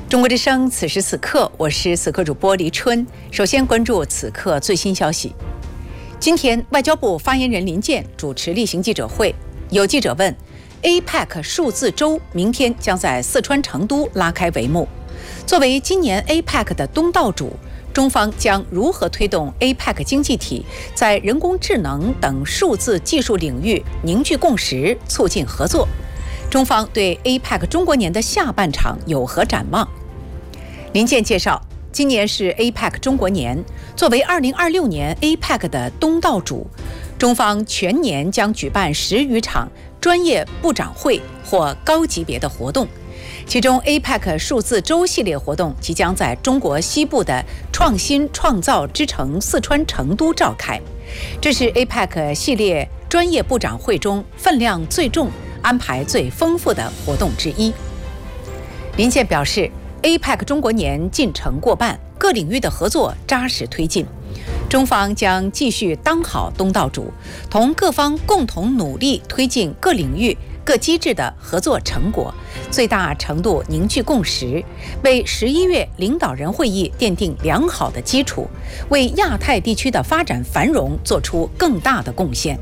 中国之声，此时此刻，我是此刻主播黎春。首先关注此刻最新消息。今天，外交部发言人林健主持例行记者会，有记者问 ：APEC 数字周明天将在四川成都拉开帷幕。作为今年 APEC 的东道主，中方将如何推动 APEC 经济体在人工智能等数字技术领域凝聚共识，促进合作？中方对 APEC 中国年的下半场有何展望？林健介绍，今年是 APEC 中国年，作为2026年 APEC 的东道主，中方全年将举办10余场专业部长会或高级别的活动，其中 APEC 数字周系列活动即将在中国西部的创新创造之城四川成都召开，这是 APEC 系列专业部长会中分量最重、安排最丰富的活动之一。林健表示，APEC 中国年进程过半，各领域的合作扎实推进，中方将继续当好东道主，同各方共同努力推进各领域各机制的合作成果，最大程度凝聚共识，为11月领导人会议奠定良好的基础，为亚太地区的发展繁荣做出更大的贡献。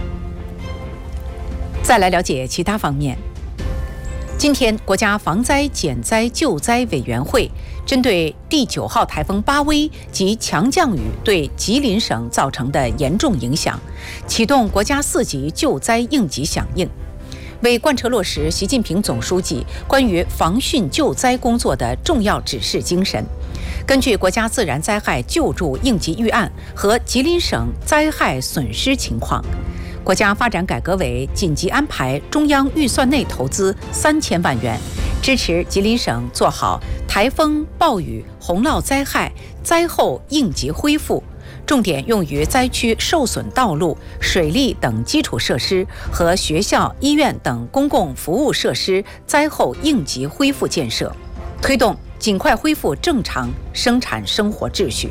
再来了解其他方面。今天，国家防灾减灾救灾委员会针对第9号台风巴威及强降雨对吉林省造成的严重影响，启动国家4级救灾应急响应，为贯彻落实习近平总书记关于防汛救灾工作的重要指示精神，根据国家自然灾害救助应急预案和吉林省灾害损失情况，国家发展改革委紧急安排中央预算内投资3000万元，支持吉林省做好台风、暴雨、洪涝灾害灾后应急恢复，重点用于灾区受损道路、水利等基础设施和学校、医院等公共服务设施灾后应急恢复建设，推动尽快恢复正常生产生活秩序。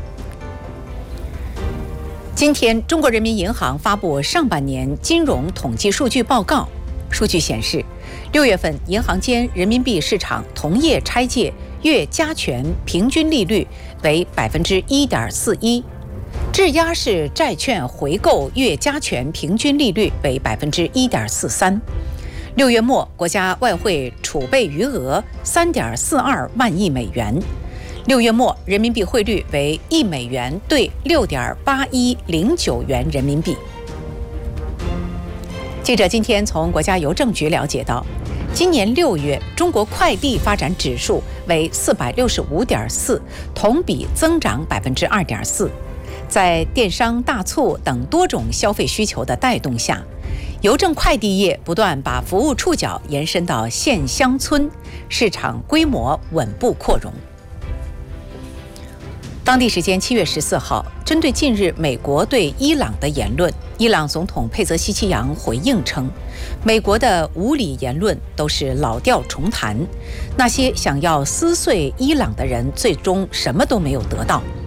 今天，中国人民银行发布上半年金融统计数据报告。数据显示，6月份银行间人民币市场同业拆借月加权平均利率为1.41%，质押式债券回购月加权平均利率为1.43%。6月末，国家外汇储备余额3.42万亿美元。6月末，人民币汇率为1美元兑6.8109元人民币。记者今天从国家邮政局了解到，今年6月中国快递发展指数为465.4，同比增长2.4%。在电商、大促等多种消费需求的带动下，邮政快递业不断把服务触角延伸到县乡村，市场规模稳步扩容。当地时间7月14号，针对近日美国对伊朗的言论，伊朗总统佩泽西奇扬回应称，美国的无理言论都是老调重弹，那些想要撕碎伊朗的人最终什么都没有得到，